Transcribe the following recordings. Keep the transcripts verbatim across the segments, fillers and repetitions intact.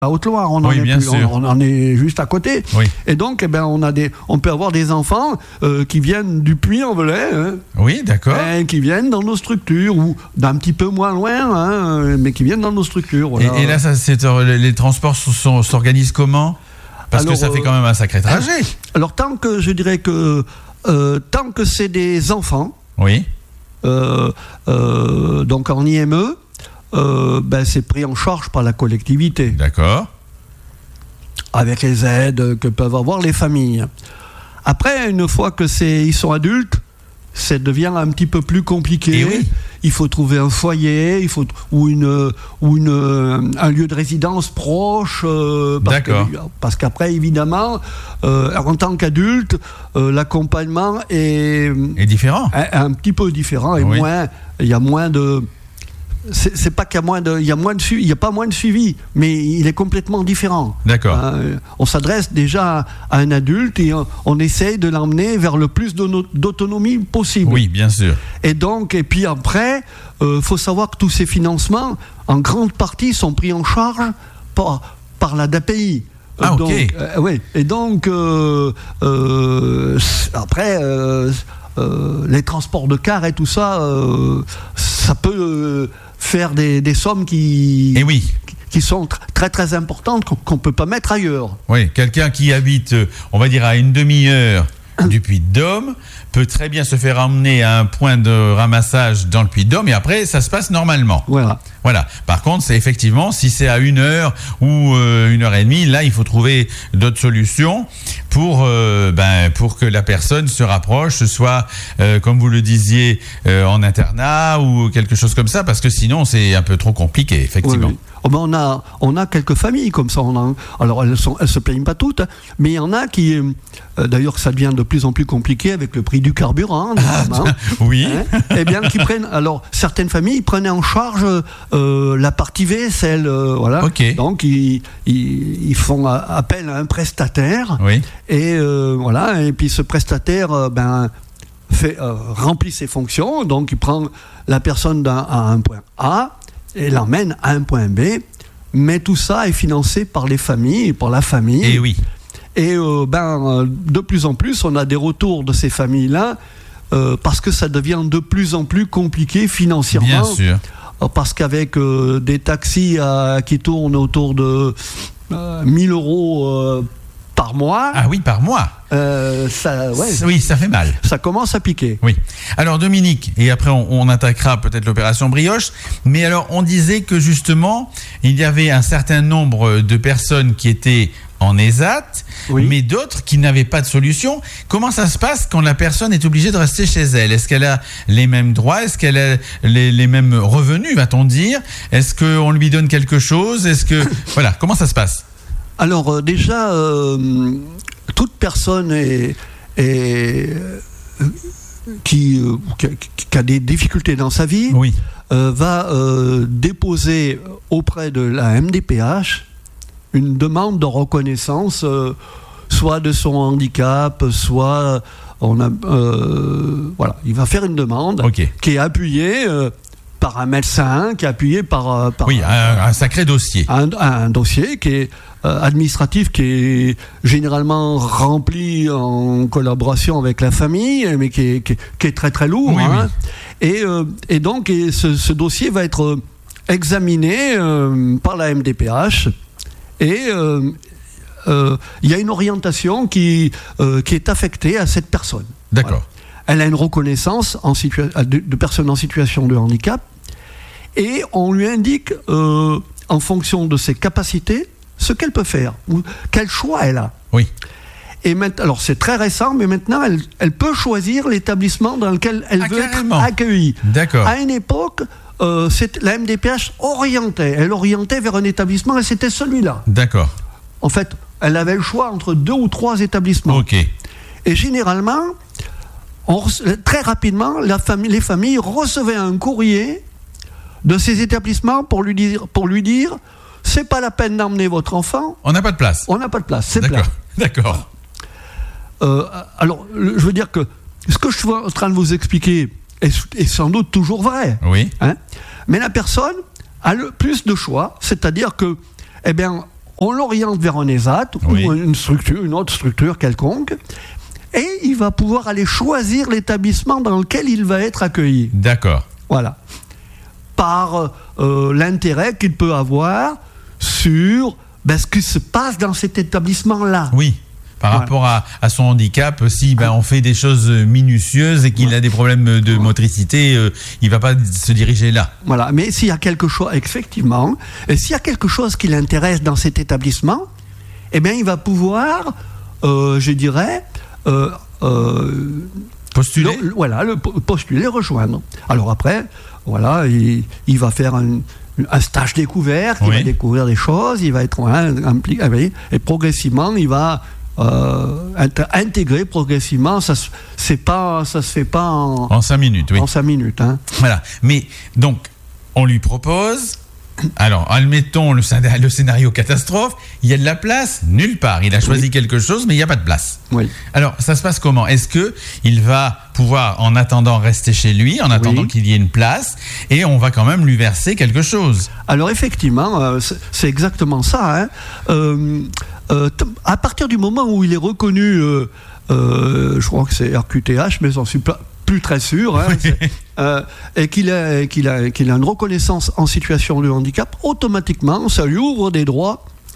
à Haute-Loire, on en oui, est bien plus, sûr. on, on en est juste à côté. Oui. Et donc, eh ben, on a des, on peut avoir des enfants euh, qui viennent du Puy-en-Velay, hein, Oui, d'accord. hein, qui viennent dans nos structures ou d'un petit peu moins loin, hein, mais qui viennent dans nos structures. Voilà. Et, et là, ça, c'est, euh, les transports sont- sont- s'organisent comment ? Parce Alors, que ça fait euh, quand même un sacré trajet. Alors, tant que je dirais que euh, tant que c'est des enfants, Oui. euh, euh, donc en I M E, euh, ben, c'est pris en charge par la collectivité, D'accord. avec les aides que peuvent avoir les familles. Après, une fois que c'est, ils sont adultes, ça devient un petit peu plus compliqué. Et oui. Il faut trouver un foyer, il faut ou une ou une un lieu de résidence proche. euh, parce D'accord. que- parce qu'après, évidemment, euh, en tant qu'adulte, euh, l'accompagnement est Et différent. un, un petit peu différent et Oui. moins. Il y a moins de. C'est, c'est pas qu'il y a moins de, il y a moins de, su- il y a pas moins de suivi, mais il est complètement différent. D'accord. Hein, on s'adresse déjà à un adulte et on, on essaye de l'emmener vers le plus d'auto- d'autonomie possible. Oui, bien sûr. Et donc, et puis après, euh, faut savoir que tous ces financements, en grande partie, sont pris en charge par, par la D A P I. Euh, Ah, ok. donc, euh, oui. Et donc, euh, euh, après, euh, euh, les transports de cars et tout ça, euh, ça peut euh, faire des, des sommes qui, Et oui. qui sont tr- très très importantes qu'on ne peut pas mettre ailleurs. Oui, quelqu'un qui habite, euh, on va dire, à une demi-heure du Puy-de-Dôme peut très bien se faire emmener à un point de ramassage dans le Puy-de-Dôme et après, ça se passe normalement. Voilà. Voilà. Par contre, c'est effectivement, si c'est à une heure ou euh, une heure et demie, là, il faut trouver d'autres solutions pour, euh, ben, pour que la personne se rapproche, soit, euh, comme vous le disiez, euh, en internat ou quelque chose comme ça, parce que sinon, c'est un peu trop compliqué, effectivement. Oui, oui. Oh ben on a, on a quelques familles comme ça. On a, alors elles sont, elles se plaignent pas toutes, hein, mais il y en a qui, euh, d'ailleurs, ça devient de plus en plus compliqué avec le prix du carburant, notamment. Oui. Hein, eh bien, qui prennent. Alors certaines familles prenaient en charge euh, la partie vaisselle, euh, voilà. Ok. Donc ils, ils, ils font appel à un prestataire. Oui. Et euh, voilà. Et puis ce prestataire, euh, ben. Fait, euh, remplit ses fonctions, donc il prend la personne d'un, à un point A et l'emmène à un point B, mais tout ça est financé par les familles, par la famille. Et oui. Et euh, ben, de plus en plus, on a des retours de ces familles-là, euh, parce que ça devient de plus en plus compliqué financièrement. Bien sûr. Parce qu'avec euh, des taxis à, qui tournent autour de euh, mille euros euh, par mois, Ah oui, par mois. euh, ça, ouais, Oui, ça fait mal. ça commence à piquer. Oui. Alors Dominique, et après on, on attaquera peut-être l'opération Brioche, mais alors on disait que justement, il y avait un certain nombre de personnes qui étaient en ESAT, Oui. mais d'autres qui n'avaient pas de solution. Comment ça se passe quand la personne est obligée de rester chez elle ? Est-ce qu'elle a les mêmes droits ? Est-ce qu'elle a les, les mêmes revenus, va-t-on dire ? Est-ce qu'on lui donne quelque chose ? Est-ce que... Voilà, comment ça se passe ? Alors euh, déjà, euh, toute personne est, est, euh, qui, euh, qui, a, qui a des difficultés dans sa vie Oui. euh, va euh, déposer auprès de la M D P H une demande de reconnaissance, euh, soit de son handicap, soit on a, euh, voilà, il va faire une demande Ok. qui est appuyée euh, par un médecin, qui est appuyée par, euh, par Oui, un, un sacré dossier. un, un dossier qui est euh, administratif, qui est généralement rempli en collaboration avec la famille, mais qui est, qui est, qui est très très lourd. Oui, hein. Et, euh, et donc et ce, ce dossier va être examiné euh, par la M D P H et euh, euh, il y a une orientation qui, euh, qui est affectée à cette personne. D'accord. Voilà. Elle a une reconnaissance en situa- de, de personnes en situation de handicap et on lui indique, euh, en fonction de ses capacités, ce qu'elle peut faire, ou quel choix elle a. Oui. Et maintenant, alors c'est très récent, mais maintenant elle, elle peut choisir l'établissement dans lequel elle Ah, veut carrément. être accueillie. D'accord. À une époque, euh, c'est, la M D P H orientait, elle orientait vers un établissement et c'était celui-là. D'accord. En fait, elle avait le choix entre deux ou trois établissements. Ok. Et généralement, on rece- très rapidement, la famille, les familles recevaient un courrier de ces établissements pour lui dire, pour lui dire, c'est pas la peine d'emmener votre enfant, On n'a pas de place. on n'a pas de place, c'est plein. D'accord. D'accord. Euh, alors, le- je veux dire que ce que je suis en train de vous expliquer est, est sans doute toujours vrai, Oui. hein, mais la personne a le plus de choix, c'est-à-dire que, eh bien, on l'oriente vers un ESAT oui. ou une structure, une autre structure quelconque, et il va pouvoir aller choisir l'établissement dans lequel il va être accueilli. D'accord. Voilà. Par euh, l'intérêt qu'il peut avoir sur ben, ce qui se passe dans cet établissement-là. Oui. Par voilà. rapport à, à son handicap, si ben, on fait des choses minutieuses et qu'il voilà. a des problèmes de motricité, euh, il ne va pas se diriger là. Voilà, mais s'il y a quelque chose, effectivement, et s'il y a quelque chose qui l'intéresse dans cet établissement, eh bien, il va pouvoir, euh, je dirais, euh, euh, postuler. Le, voilà, le, postuler, rejoindre. Alors après, voilà, il, il va faire un, un stage découvert, il oui. va découvrir des choses, il va être hein, impliqué, et progressivement, il va Euh, intégrer progressivement, ça se, c'est pas, ça se fait pas en, en cinq minutes. Oui. En cinq minutes. Hein. Voilà. Mais donc, on lui propose. Alors, admettons le scénario, le scénario catastrophe. Il y a de la place nulle part. Il a choisi oui. quelque chose, mais il n'y a pas de place. Oui. Alors, ça se passe comment ? Est-ce que il va pouvoir, en attendant, rester chez lui, en attendant oui. qu'il y ait une place, et on va quand même lui verser quelque chose ? Alors, effectivement, euh, c'est, c'est exactement ça. Hein. Euh, Euh, t- à partir du moment où il est reconnu, euh, euh, je crois que c'est R Q T H, mais j'en suis pla- plus très sûr, hein, euh, et qu'il a, qu'il, a, qu'il a une reconnaissance en situation de handicap, automatiquement, ça lui ouvre des droits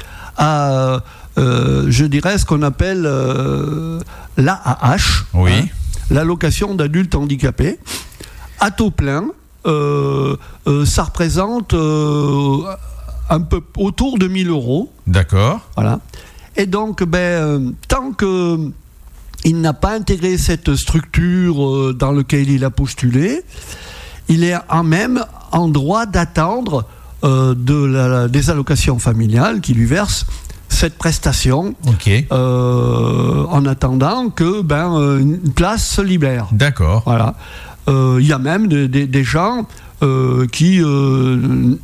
à, euh, je dirais, ce qu'on appelle euh, l'A A H, oui. hein, l'allocation d'adulte handicapé, à taux plein. Euh, euh, ça représente euh, un peu autour de mille euros. D'accord. Voilà. Et donc, ben, euh, tant qu'il n'a pas intégré cette structure euh, dans laquelle il a postulé, il est en même en droit d'attendre euh, de la, des allocations familiales qui lui versent cette prestation okay. euh, en attendant que ben, une place se libère. D'accord. Voilà. Euh, il y a même de, de, des gens euh, qui euh,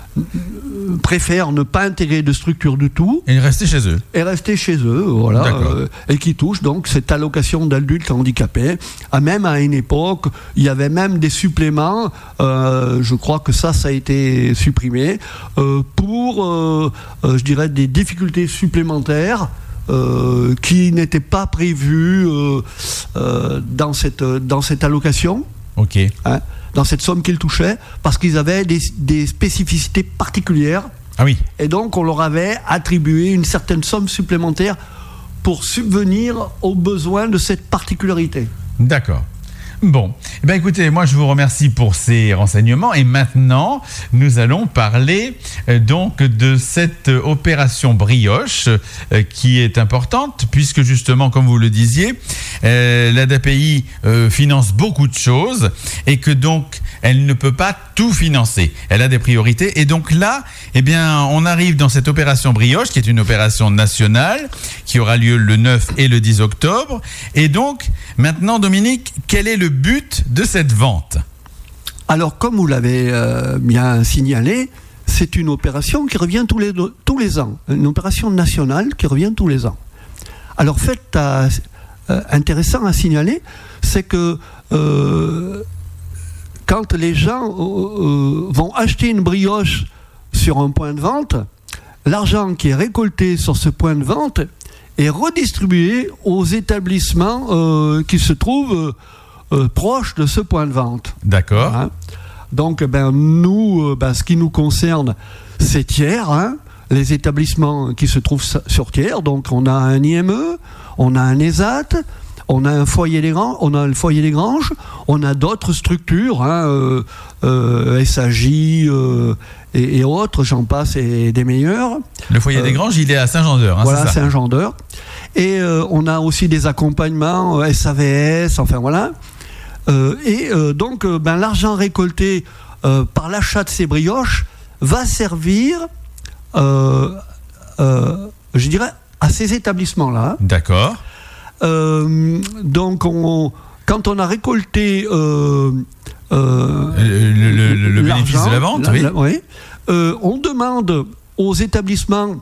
préfèrent ne pas intégrer de structure du tout et rester chez eux et rester chez eux voilà euh, et qui touchent donc cette allocation d'adulte handicapé. À même à une époque il y avait même des suppléments euh, je crois que ça ça a été supprimé euh, pour euh, euh, je dirais des difficultés supplémentaires euh, qui n'étaient pas prévues euh, euh, dans cette dans cette allocation. Ok. Hein, dans cette somme qu'ils touchaient, parce qu'ils avaient des, des spécificités particulières. Ah oui. Et donc, on leur avait attribué une certaine somme supplémentaire pour subvenir aux besoins de cette particularité. D'accord. Bon, eh bien, écoutez, moi je vous remercie pour ces renseignements et maintenant nous allons parler euh, donc de cette opération brioche euh, qui est importante puisque justement, comme vous le disiez, euh, l'A D A P I euh, finance beaucoup de choses et que donc elle ne peut pas tout financer. Elle a des priorités et donc là, eh bien, on arrive dans cette opération brioche qui est une opération nationale qui aura lieu le neuf et le dix octobre. Et donc, maintenant, Dominique, quel est le but de cette vente ? Alors, comme vous l'avez euh, bien signalé, c'est une opération qui revient tous les, tous les ans. Une opération nationale qui revient tous les ans. Alors, fait à, euh, intéressant à signaler, c'est que euh, quand les gens euh, vont acheter une brioche sur un point de vente, l'argent qui est récolté sur ce point de vente est redistribué aux établissements euh, qui se trouvent euh, proches de ce point de vente. D'accord. Hein. Donc, ben, nous, euh, ben, ce qui nous concerne, c'est Thiers, hein, les établissements qui se trouvent sur Thiers. Donc, on a un I M E, on a un ESAT, on a un foyer des Granges, on a le foyer des Granges, on a d'autres structures, hein, euh, euh, S A J euh, et, et autres, j'en passe et des meilleurs. Le foyer euh, des Granges, il est à Saint-Jean-d'Eur. Hein, voilà, c'est ça. Saint-Jean-d'Eur. Et euh, on a aussi des accompagnements, euh, S A V S, enfin voilà. Euh, et euh, donc, euh, ben, l'argent récolté euh, par l'achat de ces brioches va servir, euh, euh, je dirais, à ces établissements-là. D'accord. Euh, donc, on, quand on a récolté euh, euh, le, le, le, le bénéfice de la vente, la, oui, la, oui euh, on demande aux établissements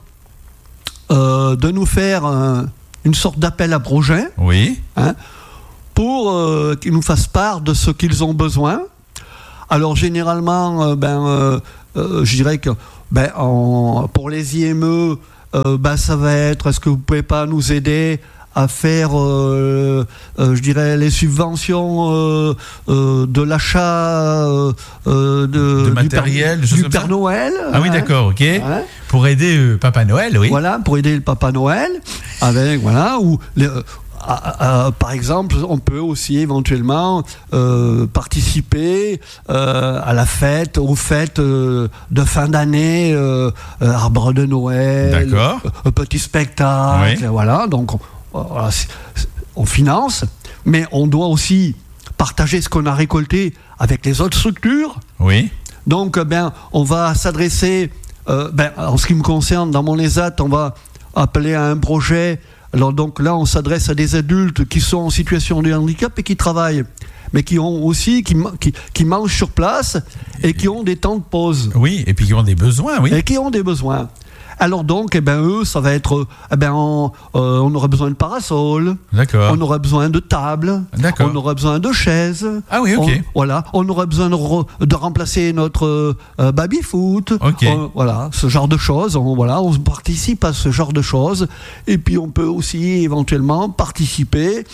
euh, de nous faire un, une sorte d'appel à projet, oui, hein, pour euh, qu'ils nous fassent part de ce qu'ils ont besoin. Alors, généralement, euh, ben, euh, euh, je dirais que ben, en, pour les I M E, euh, bah, ça va être, est-ce que vous pouvez pas nous aider à faire, euh, euh, je dirais, les subventions euh, euh, de l'achat euh, de, de matériel, du, de du Père Noël. Ah hein, oui, d'accord, ok. Hein, pour aider euh, Papa Noël, oui. Voilà, pour aider le Papa Noël, avec voilà, ou les, euh, à, à, par exemple, on peut aussi éventuellement euh, participer euh, à la fête, aux fêtes euh, de fin d'année, euh, euh, arbre de Noël, d'accord. Euh, petit spectacle, oui. Voilà. Donc on, Voilà, c'est, c'est, on finance, mais on doit aussi partager ce qu'on a récolté avec les autres structures. Oui. Donc, ben, on va s'adresser, euh, ben, en ce qui me concerne, dans mon E S A T, on va appeler à un projet. Alors, donc là, on s'adresse à des adultes qui sont en situation de handicap et qui travaillent, mais qui ont aussi, qui, qui, qui mangent sur place et qui ont des temps de pause. Oui, et puis qui ont des besoins, oui. Et qui ont des besoins. Alors donc, eh ben, eux, ça va être, eh ben, on, euh, on aura besoin de parasols, d'accord. On aura besoin de tables, d'accord. On aura besoin de chaises. Ah oui, ok. On, voilà, on aura besoin de, re, de remplacer notre euh, baby-foot. Ok. On, voilà, ce genre de choses. On, voilà, on participe à ce genre de choses. Et puis on peut aussi éventuellement participer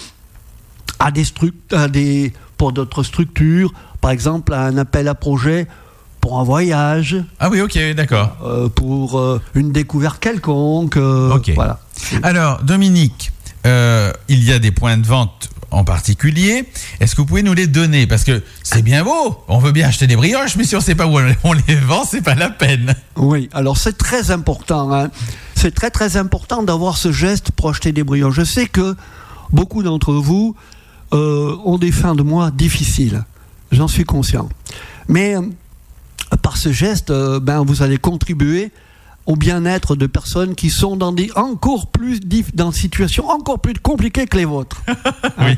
à des structures, à des, pour d'autres structures, par exemple à un appel à projet. Pour un voyage. Ah oui, ok, d'accord. Euh, pour euh, une découverte quelconque. Euh, ok. Voilà. Alors, Dominique, euh, il y a des points de vente en particulier. Est-ce que vous pouvez nous les donner ? Parce que c'est bien beau, on veut bien acheter des brioches, mais si on ne sait pas où on les vend, c'est pas la peine. Oui, alors c'est très important. Hein. C'est très très important d'avoir ce geste pour acheter des brioches. Je sais que beaucoup d'entre vous euh, ont des fins de mois difficiles. J'en suis conscient. Mais par ce geste, euh, ben, vous allez contribuer au bien-être de personnes qui sont dans des encore plus dif- dans des situations encore plus compliquées que les vôtres. Oui.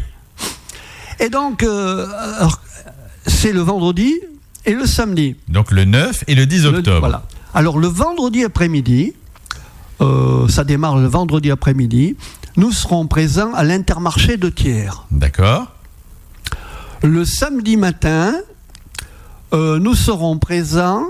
Et donc, euh, alors, c'est le vendredi et le samedi. Donc le neuf et le dix octobre. Le, voilà. Alors le vendredi après-midi, euh, ça démarre le vendredi après-midi, nous serons présents à l'Intermarché de Thiers. D'accord. Le samedi matin, Euh, nous serons présents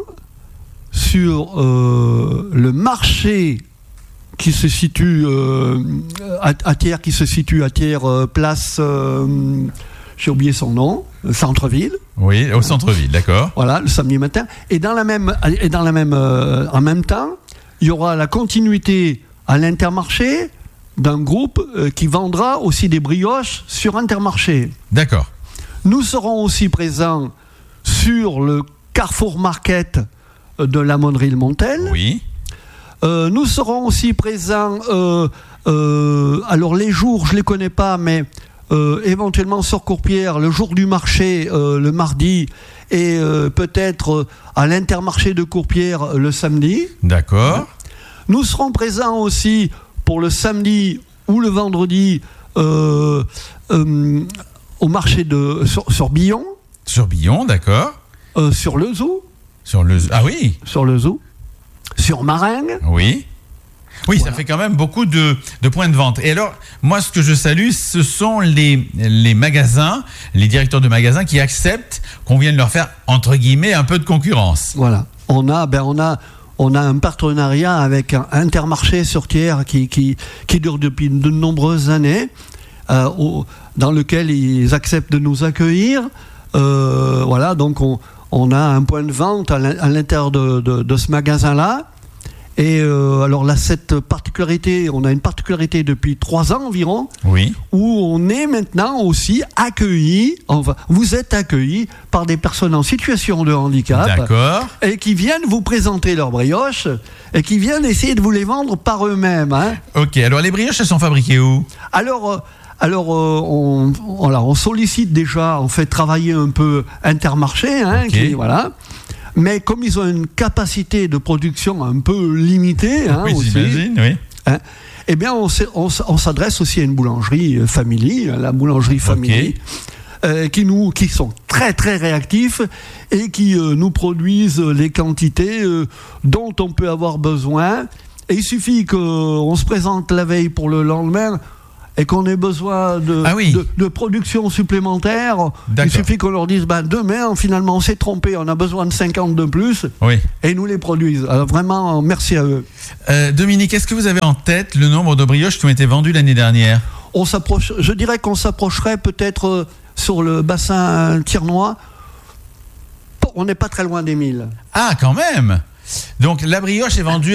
sur euh, le marché qui se situe euh, à, à Thiers, qui se situe à Thiers, euh, place, euh, j'ai oublié son nom, centre-ville. Oui, au centre-ville, d'accord. Voilà, le samedi matin. Et dans la même, et dans la même, euh, en même temps, il y aura la continuité à l'Intermarché d'un groupe euh, qui vendra aussi des brioches sur Intermarché. D'accord. Nous serons aussi présents sur le Carrefour Market de la Monnerie-le-Montel. Oui. Euh, nous serons aussi présents, euh, euh, alors les jours, je ne les connais pas, mais euh, éventuellement sur Courpierre, le jour du marché, euh, le mardi, et euh, peut-être euh, à l'Intermarché de Courpierre le samedi. D'accord. Nous serons présents aussi pour le samedi ou le vendredi euh, euh, au marché de, sur, sur Billon. Sur Billon, d'accord. Euh, sur le zoo. Sur le zoo. Ah oui. Sur le zoo. Sur Maringue. Oui. Oui, voilà. Ça fait quand même beaucoup de, de points de vente. Et alors, moi, ce que je salue, ce sont les, les magasins, les directeurs de magasins qui acceptent qu'on vienne leur faire, entre guillemets, un peu de concurrence. Voilà. On a, ben, on a, on a un partenariat avec un Intermarché sur Thiers qui, qui, qui dure depuis de nombreuses années, euh, au, dans lequel ils acceptent de nous accueillir. Euh, voilà, donc on, on a un point de vente à l'intérieur de, de, de ce magasin-là. Et euh, alors là, cette particularité, on a une particularité depuis trois ans environ, oui. Où on est maintenant aussi accueillis, enfin, vous êtes accueillis par des personnes en situation de handicap. D'accord. Et qui viennent vous présenter leurs brioches et qui viennent essayer de vous les vendre par eux-mêmes. Hein. Ok, alors les brioches, elles sont fabriquées où ? Alors... Euh, Alors, euh, on, voilà, on sollicite déjà, on fait travailler un peu Intermarché, hein, okay. qui, voilà. Mais comme ils ont une capacité de production un peu limitée, hein, oui, aussi, j'imagine, oui. Hein, eh bien, on, on, on s'adresse aussi à une boulangerie euh, Family, la boulangerie Family, okay. euh, qui nous, qui sont très très réactifs et qui euh, nous produisent les quantités euh, dont on peut avoir besoin. Et il suffit qu'on se présente la veille pour le lendemain. et qu'on ait besoin de, ah oui. de, de production supplémentaire, D'accord. il suffit qu'on leur dise ben, demain, finalement, on s'est trompé, on a besoin de cinquante de plus, oui. et ils nous les produisent. Alors vraiment, merci à eux. Euh, Dominique, est-ce que vous avez en tête le nombre de brioches qui ont été vendues l'année dernière ? On s'approche, je dirais qu'on s'approcherait peut-être euh, sur le bassin Tirnois, on n'est pas très loin des mille. Ah, quand même ! Donc la brioche est vendue